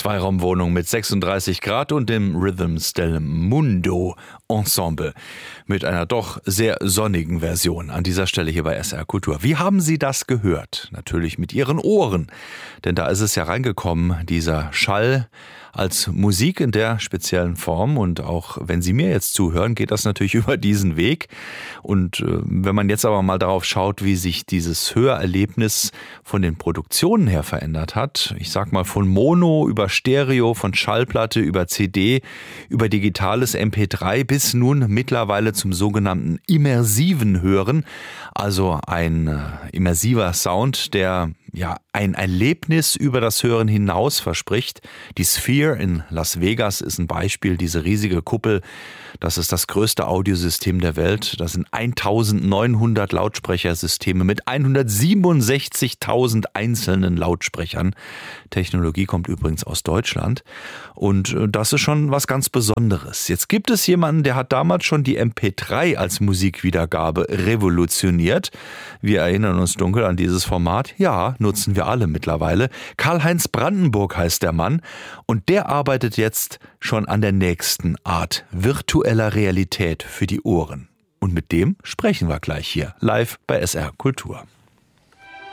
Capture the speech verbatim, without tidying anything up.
Zweiraumwohnung mit sechsunddreißig Grad und dem Rhythms del Mundo Ensemble mit einer doch sehr sonnigen Version an dieser Stelle hier bei S R Kultur. Wie haben Sie das gehört? Natürlich mit Ihren Ohren, denn da ist es ja reingekommen, dieser Schall als Musik in der speziellen Form, und auch wenn Sie mir jetzt zuhören, geht das natürlich über diesen Weg. Und äh, wenn man jetzt aber mal darauf schaut, wie sich dieses Hörerlebnis von den Produktionen her verändert hat, ich sag mal von Mono über Stereo, von Schallplatte über C D, über digitales M P drei bis nun mittlerweile zum sogenannten immersiven Hören, also ein äh, immersiver Sound, der ja ein Erlebnis über das Hören hinaus verspricht. Die Sphere in Las Vegas ist ein Beispiel, diese riesige Kuppel. Das ist das größte Audiosystem der Welt. Das sind eintausendneunhundert Lautsprechersysteme mit hundertsiebenundsechzigtausend einzelnen Lautsprechern. Technologie kommt übrigens aus Deutschland. Und das ist schon was ganz Besonderes. Jetzt gibt es jemanden, der hat damals schon die M P drei als Musikwiedergabe revolutioniert. Wir erinnern uns dunkel an dieses Format. Ja, nutzen wir alle mittlerweile. Karl-Heinz Brandenburg heißt der Mann. Und der arbeitet jetzt schon an der nächsten Art virtueller Realität für die Ohren. Und mit dem sprechen wir gleich hier live bei S R Kultur.